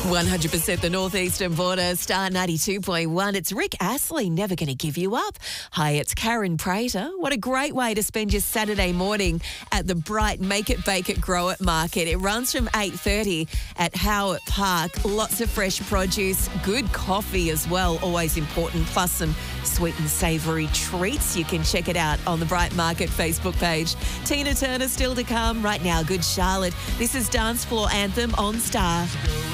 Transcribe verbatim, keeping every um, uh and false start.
one hundred percent the northeastern border, Star ninety-two point one. It's Rick Astley, Never Gonna Give You Up. Hi, it's Karen Prater. What a great way to spend your Saturday morning at the Bright Make It, Bake It, Grow It market. It runs from eight thirty at Howard Park. Lots of fresh produce, good coffee as well, always important, plus some sweet and savoury treats. You can check it out on the Bright Market Facebook page. Tina Turner still to come. Right now, Good Charlotte. This is Dance Floor Anthem on Star.